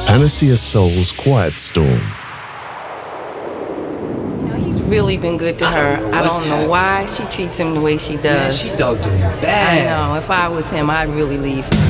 Panacea Soul's Quiet Storm. He's really been good to her. I don't know why she treats him the way she does. Man, she dogged him bad. I know. If I was him, I'd really leave.